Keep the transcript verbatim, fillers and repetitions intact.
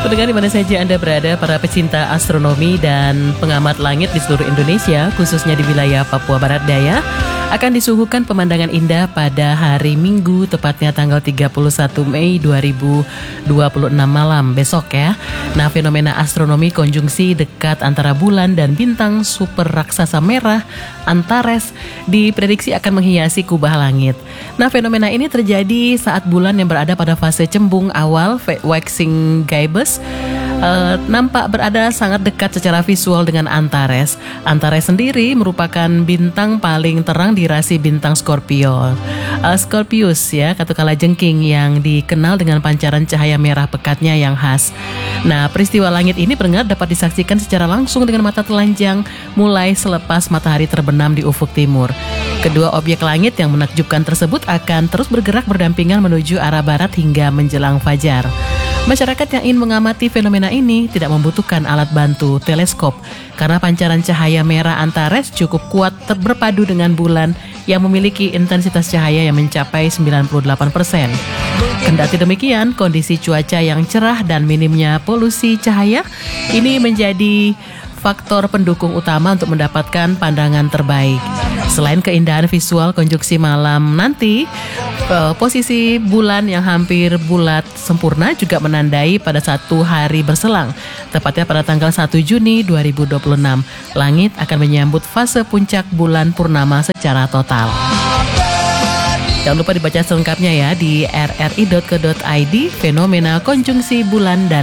Pendengar di mana saja Anda berada, para pecinta astronomi dan pengamat langit di seluruh Indonesia, khususnya di wilayah Papua Barat Daya, akan disuguhkan pemandangan indah pada hari Minggu, tepatnya tanggal tiga puluh satu Mei dua ribu dua puluh enam malam besok ya. Nah, fenomena astronomi konjungsi dekat antara bulan dan bintang super raksasa merah Antares diprediksi akan menghiasi kubah langit. Nah, fenomena ini terjadi saat bulan yang berada pada fase cembung awal waxing gibbous uh, nampak berada sangat dekat secara visual dengan Antares. Antares sendiri merupakan bintang paling terang di rasi bintang Scorpio. Uh, Scorpius ya, kata kalajengking yang dikenal dengan pancaran cahaya merah pekatnya yang khas. Nah, peristiwa langit ini benar dapat disaksikan secara langsung dengan mata telanjang mulai selepas matahari terbenam di ufuk timur. Kedua objek langit yang menakjubkan tersebut akan terus bergerak berdampingan menuju arah barat hingga menjelang fajar. Masyarakat yang ingin mengamati fenomena ini tidak membutuhkan alat bantu teleskop karena pancaran cahaya merah Antares cukup kuat berpadu dengan bulan yang memiliki intensitas cahaya yang mencapai sembilan puluh delapan persen. Kendati demikian, kondisi cuaca yang cerah dan minimnya polusi cahaya ini menjadi faktor pendukung utama untuk mendapatkan pandangan terbaik. Selain keindahan visual konjungsi malam nanti, posisi bulan yang hampir bulat sempurna juga menandai pada satu hari berselang, tepatnya pada tanggal satu Juni dua ribu dua puluh enam. Langit akan menyambut fase puncak bulan purnama secara total. Jangan lupa dibaca selengkapnya ya di r r i dot co dot i d, fenomena konjungsi bulan dan